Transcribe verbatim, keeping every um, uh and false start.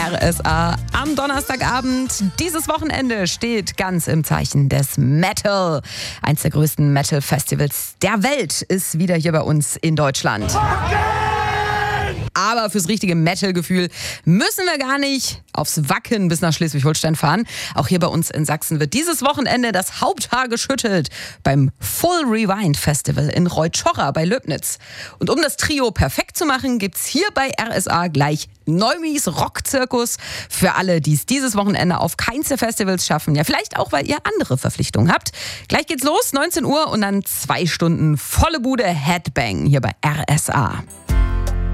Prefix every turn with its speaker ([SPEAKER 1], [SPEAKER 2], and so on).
[SPEAKER 1] R S A am Donnerstagabend. Dieses Wochenende steht ganz im Zeichen des Metal. Eins der größten Metal-Festivals der Welt ist wieder hier bei uns in Deutschland. Aber fürs richtige Metal-Gefühl müssen wir gar nicht aufs Wacken bis nach Schleswig-Holstein fahren. Auch hier bei uns in Sachsen wird dieses Wochenende das Haupthaar geschüttelt beim Full Rewind Festival in Reutschorra bei Löbnitz. Und um das Trio perfekt zu machen, gibt's hier bei R S A gleich Neumis Rockzirkus für alle, die es dieses Wochenende auf keins der Festivals schaffen. Ja, vielleicht auch, weil ihr andere Verpflichtungen habt. Gleich geht's los, neunzehn Uhr und dann zwei Stunden volle Bude Headbang hier bei R S A.